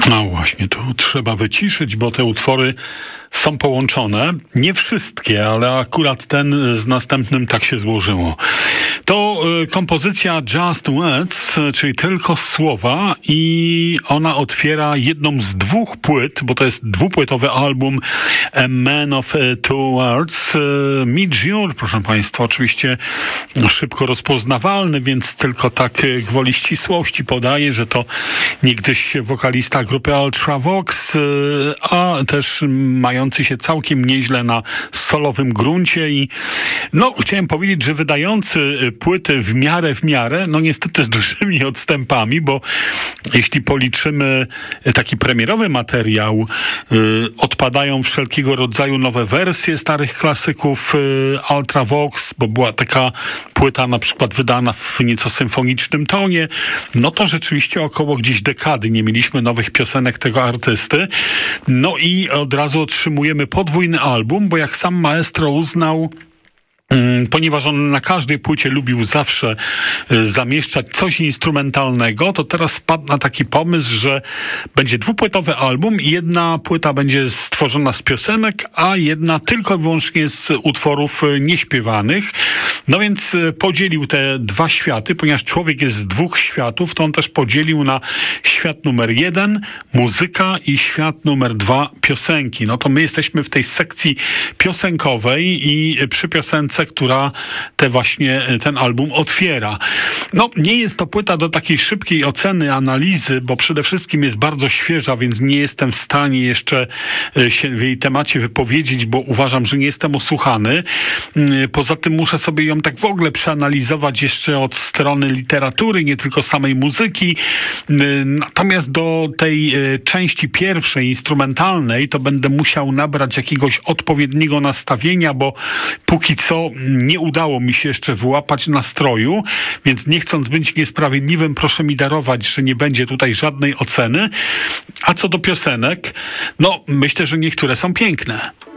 No właśnie, tu trzeba wyciszyć, bo te utwory są połączone. Nie wszystkie, ale akurat ten z następnym tak się złożyło. To kompozycja Just Words, czyli tylko słowa, i ona otwiera jedną z dwóch płyt, bo to jest dwupłytowy album A Man of Two Words. Midge, proszę Państwa, oczywiście szybko rozpoznawalny, więc tylko tak gwoli ścisłości podaję, że to niegdyś wokalista grupy Ultravox, a też mający się całkiem nieźle na solowym gruncie i chciałem powiedzieć, że wydający płyty w miarę, niestety z dużymi odstępami, bo jeśli policzymy taki premierowy materiał, odpadają wszelkiego rodzaju nowe wersje starych klasyków Ultravox, bo była taka płyta na przykład wydana w nieco symfonicznym tonie, to rzeczywiście około gdzieś dekady nie mieliśmy nowych piosenek tego artysty. I od razu otrzymujemy podwójny album, bo jak sam maestro uznał, ponieważ on na każdej płycie lubił zawsze zamieszczać coś instrumentalnego, to teraz wpadł na taki pomysł, że będzie dwupłytowy album i jedna płyta będzie stworzona z piosenek, a jedna tylko i wyłącznie z utworów nieśpiewanych. Więc podzielił te dwa światy, ponieważ człowiek jest z dwóch światów, to on też podzielił na świat numer 1, muzyka, i świat numer 2, piosenki. To my jesteśmy w tej sekcji piosenkowej i przy piosence, która ten album otwiera. Nie jest to płyta do takiej szybkiej oceny, analizy, bo przede wszystkim jest bardzo świeża, więc nie jestem w stanie jeszcze się w jej temacie wypowiedzieć, bo uważam, że nie jestem osłuchany. Poza tym muszę sobie ją tak w ogóle przeanalizować jeszcze od strony literatury, nie tylko samej muzyki. Natomiast do tej części pierwszej, instrumentalnej, to będę musiał nabrać jakiegoś odpowiedniego nastawienia, bo póki co nie udało mi się jeszcze wyłapać nastroju, więc nie chcąc być niesprawiedliwym, proszę mi darować, że nie będzie tutaj żadnej oceny. A co do piosenek, myślę, że niektóre są piękne.